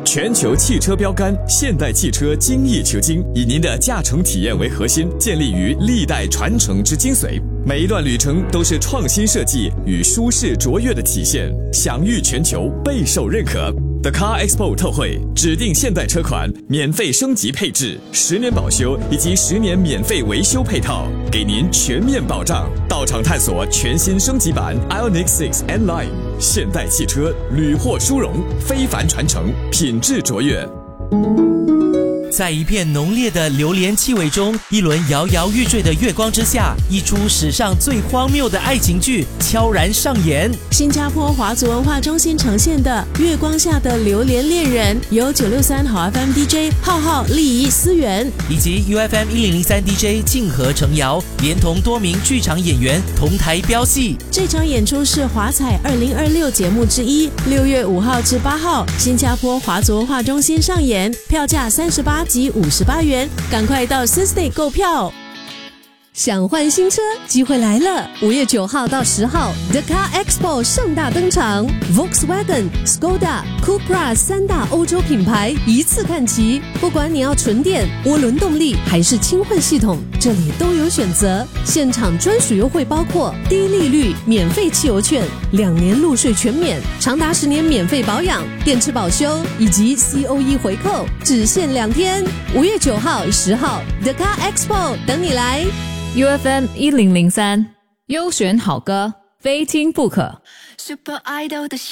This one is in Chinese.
全球汽车标杆现代汽车精益求精，以您的驾乘体验为核心，建立于历代传承之精髓。每一段旅程都是创新设计与舒适卓越的体现，享誉全球，备受认可。The Car Expo 特惠，指定现代车款免费升级配置，10年保修以及10年免费维修配套，给您全面保障。到场探索全新升级版 Ioniq 6 N-Line， 现代汽车屡获殊荣，非凡传承，品质卓越。 在一片浓烈的榴莲气味中，一轮摇摇欲坠的月光之下，一出史上最荒谬的爱情剧悄然上演。 新加坡华族文化中心呈现的《月光下的榴莲恋人》，由963好 FM DJ 浩利益思源， 以及 UFM 1003 DJ 静和程瑶，连同多名剧场演员同台飙戏。 这场演出是华彩2026节目之一，6月5号至8号，新加坡华族文化中心上演，票价38及58元，赶快到 Systay 购票。 想换新车，机会来了！5月9号到10号 ，The Car Expo 盛大登场 ，Volkswagen、Skoda、Cupra 3大欧洲品牌一次看齐。不管你要纯电、涡轮动力还是轻混系统，这里都有选择。现场专属优惠包括低利率、免费汽油券、2年入税全免、长达10年免费保养、电池保修以及 COE 回扣，只限2天。5月9号、10号 ，The Car Expo 等你来。 UFM 1003，优选好歌，非听不可。 Super Idol 的